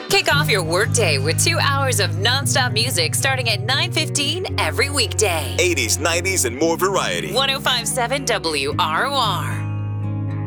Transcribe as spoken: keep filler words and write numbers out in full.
Kick off your workday with two hours of nonstop music starting at nine fifteen every weekday. eighties, nineties, and more variety. one oh five point seven W R O R.